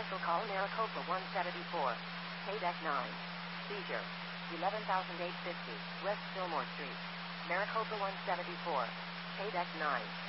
Special call Maricopa 174. Paydeck 9. Seizure. 11,850 West Fillmore Street. Maricopa 174. Paydeck 9.